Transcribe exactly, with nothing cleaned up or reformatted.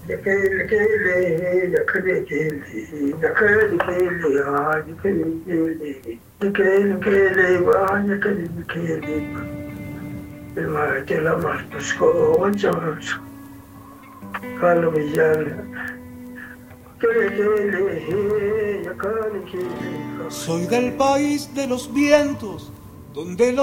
Yakele kele, yakele kele, yakele kele, ah, yakele kele, yakele kele, ah, yakele kele. Ilma tela martus ko onchos, kalo vijana. Yakele kele, yakele kele. Soy del país de los vientos, donde los